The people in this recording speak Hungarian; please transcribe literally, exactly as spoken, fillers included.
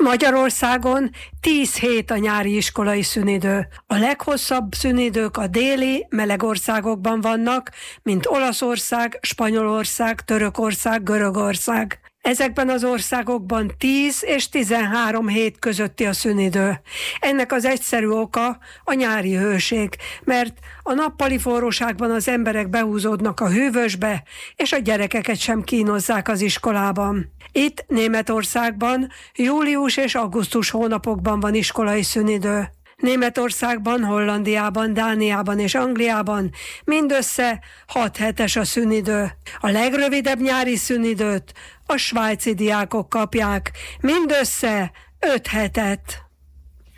Magyarországon tíz hét a nyári iskolai szünidő. A leghosszabb szünidők a déli, meleg országokban vannak, mint Olaszország, Spanyolország, Törökország, Görögország. Ezekben az országokban tíz és tizenhárom hét közötti a szünidő. Ennek az egyszerű oka a nyári hőség, mert a nappali forróságban az emberek behúzódnak a hűvösbe, és a gyerekeket sem kínozzák az iskolában. Itt Németországban július és augusztus hónapokban van iskolai szünidő. Németországban, Hollandiában, Dániában és Angliában mindössze hat hetes a szünidő. A legrövidebb nyári szünidőt a svájci diákok kapják, mindössze öt hetet.